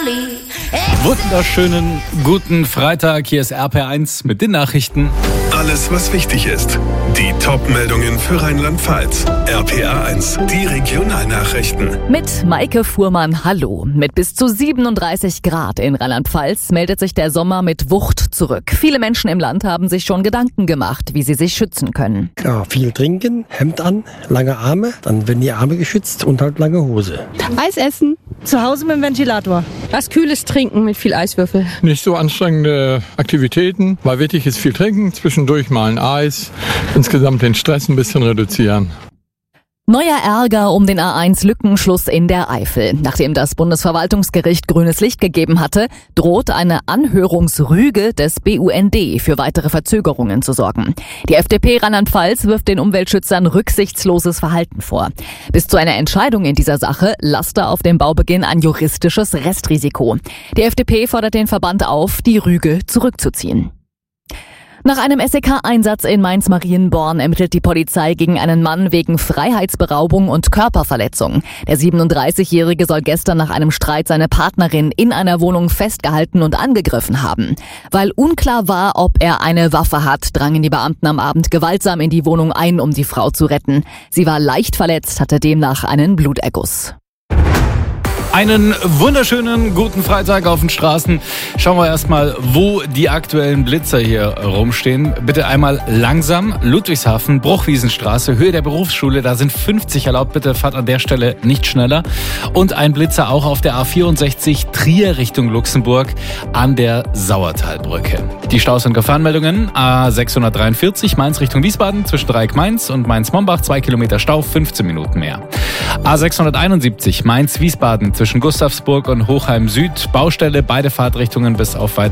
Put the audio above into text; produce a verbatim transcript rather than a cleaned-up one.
Wunderschönen guten Freitag, hier ist R P R eins mit den Nachrichten. Alles, was wichtig ist. Die Top-Meldungen für Rheinland-Pfalz. R P R eins, die Regionalnachrichten. Mit Maike Fuhrmann, hallo. Mit bis zu siebenunddreißig Grad in Rheinland-Pfalz meldet sich der Sommer mit Wucht zurück. Viele Menschen im Land haben sich schon Gedanken gemacht, wie sie sich schützen können. Ja, viel trinken, Hemd an, lange Arme, dann werden die Arme geschützt und halt lange Hose. Eis essen, zu Hause mit dem Ventilator. Was Kühles trinken mit viel Eiswürfel. Nicht so anstrengende Aktivitäten, weil wichtig ist viel trinken, zwischendurch mal ein Eis, insgesamt den Stress ein bisschen reduzieren. Neuer Ärger um den A eins Lückenschluss in der Eifel. Nachdem das Bundesverwaltungsgericht grünes Licht gegeben hatte, droht eine Anhörungsrüge des B U N D für weitere Verzögerungen zu sorgen. Die F D P Rheinland-Pfalz wirft den Umweltschützern rücksichtsloses Verhalten vor. Bis zu einer Entscheidung in dieser Sache laste auf dem Baubeginn ein juristisches Restrisiko. Die F D P fordert den Verband auf, die Rüge zurückzuziehen. Nach einem S E K-Einsatz in Mainz-Marienborn ermittelt die Polizei gegen einen Mann wegen Freiheitsberaubung und Körperverletzung. Der siebenunddreißigjährige soll gestern nach einem Streit seine Partnerin in einer Wohnung festgehalten und angegriffen haben. Weil unklar war, ob er eine Waffe hat, drangen die Beamten am Abend gewaltsam in die Wohnung ein, um die Frau zu retten. Sie war leicht verletzt, hatte demnach einen Bluterguss. Einen wunderschönen guten Freitag auf den Straßen. Schauen wir erstmal, wo die aktuellen Blitzer hier rumstehen. Bitte einmal langsam. Ludwigshafen, Bruchwiesenstraße, Höhe der Berufsschule. Da sind fünfzig erlaubt. Bitte fahrt an der Stelle nicht schneller. Und ein Blitzer auch auf der A vierundsechzig Trier Richtung Luxemburg an der Sauertalbrücke. Die Staus- und Gefahrenmeldungen. A sechshundertdreiundvierzig Mainz Richtung Wiesbaden zwischen Dreieck-Mainz und Mainz-Mombach. Zwei Kilometer Stau, fünfzehn Minuten mehr. A sechshunderteinundsiebzig Mainz-Wiesbaden zwischen Gustavsburg und Hochheim Süd. Baustelle, beide Fahrtrichtungen bis auf weiteres